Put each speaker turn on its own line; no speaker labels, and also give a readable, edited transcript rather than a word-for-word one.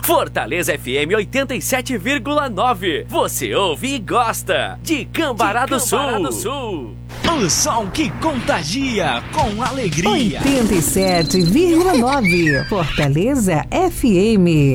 Fortaleza FM 87,9. Você ouve e gosta de Cambará do Sul.
O som que contagia com alegria.
87,9. Fortaleza FM.